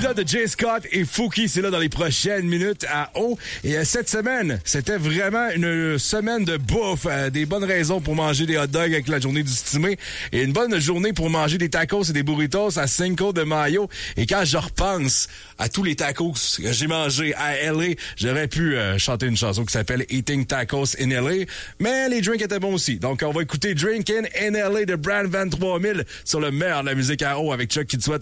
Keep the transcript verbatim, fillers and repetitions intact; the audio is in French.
L'épisode de Jay Scott et Fouki, c'est là dans les prochaines minutes à O. Et euh, cette semaine, c'était vraiment une semaine de bouffe. Euh, des bonnes raisons pour manger des hot dogs avec la journée du stimé. Et une bonne journée pour manger des tacos et des burritos à Cinco de Mayo. Et quand je repense à tous les tacos que j'ai mangés à L A, j'aurais pu euh, chanter une chanson qui s'appelle Eating Tacos in L A. Mais les drinks étaient bons aussi. Donc, on va écouter Drinkin' in L A de Brand vingt-trois mille sur le meilleur de la musique à O avec Chuck qui te souhaite